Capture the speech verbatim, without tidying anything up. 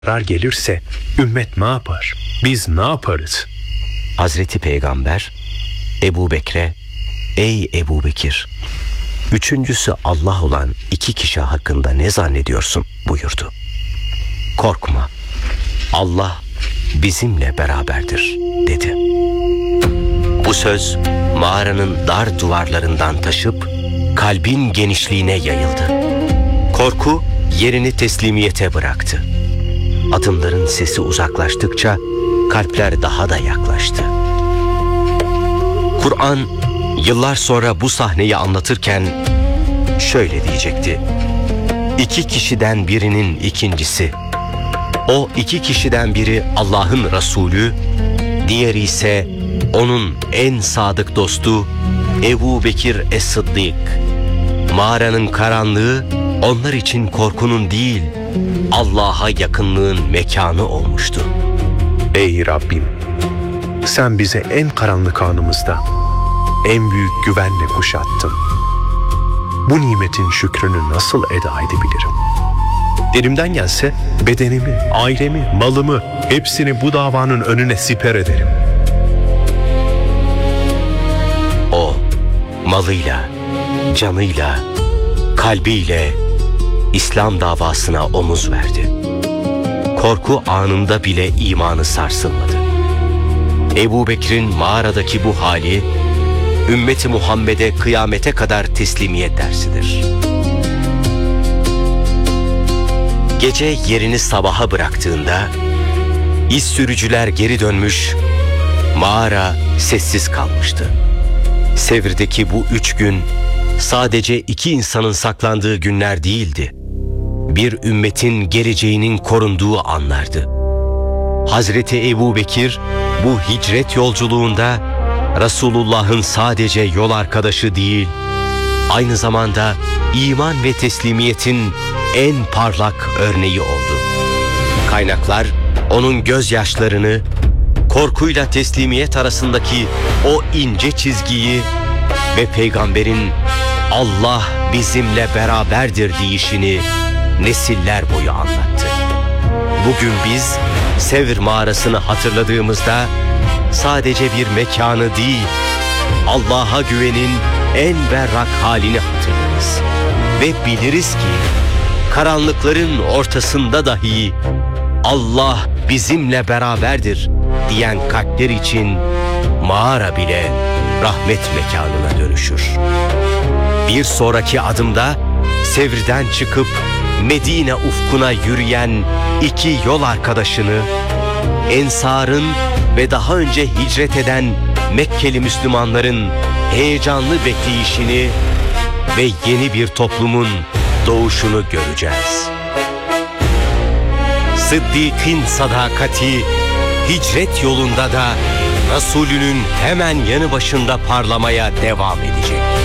zarar gelirse ümmet ne yapar? Biz ne yaparız? Hazreti Peygamber Ebu Bekir'e, ey Ebu Bekir, üçüncüsü Allah olan iki kişi hakkında ne zannediyorsun buyurdu. Korkma, Allah bizimle beraberdir dedi. Bu söz mağaranın dar duvarlarından taşıp kalbin genişliğine yayıldı. Korku yerini teslimiyete bıraktı. Adımların sesi uzaklaştıkça kalpler daha da yaklaştı. Kur'an yıllar sonra bu sahneyi anlatırken şöyle diyecekti: İki kişiden birinin ikincisi. O iki kişiden biri Allah'ın Resulü, diğeri ise onun en sadık dostu Ebu Bekir Es-Sıddık. Mağaranın karanlığı onlar için korkunun değil, Allah'a yakınlığın mekanı olmuştu. Ey Rabbim, sen bize en karanlık anımızda en büyük güvenle kuşattın. Bu nimetin şükrünü nasıl eda edebilirim? Elimden gelse bedenimi, ailemi, malımı hepsini bu davanın önüne siper ederim. O malıyla, canıyla, kalbiyle İslam davasına omuz verdi. Korku anında bile imanı sarsılmadı. Ebu Bekir'in mağaradaki bu hali, ümmeti Muhammed'e kıyamete kadar teslimiyet dersidir. Gece yerini sabaha bıraktığında, iz sürücüler geri dönmüş, mağara sessiz kalmıştı. Sevr'deki bu üç gün, sadece iki insanın saklandığı günler değildi. Bir ümmetin geleceğinin korunduğu anlardı. Hazreti Ebu Bekir, bu hicret yolculuğunda Resulullah'ın sadece yol arkadaşı değil, aynı zamanda iman ve teslimiyetin en parlak örneği oldu. Kaynaklar onun gözyaşlarını, korkuyla teslimiyet arasındaki o ince çizgiyi ve peygamberin Allah bizimle beraberdir deyişini nesiller boyu anlattı. Bugün biz Sevr mağarasını hatırladığımızda sadece bir mekanı değil, Allah'a güvenin en berrak halini hatırlarız. Ve biliriz ki karanlıkların ortasında dahi Allah bizimle beraberdir diyen kalpler için mağara bile rahmet mekanına dönüşür. Bir sonraki adımda Sevr'den çıkıp Medine ufkuna yürüyen iki yol arkadaşını, Ensar'ın ve daha önce hicret eden Mekkeli Müslümanların heyecanlı bekleyişini ve yeni bir toplumun doğuşunu göreceğiz. Sıddık'ın sadakati hicret yolunda da Resulünün hemen yanı başında parlamaya devam edecek.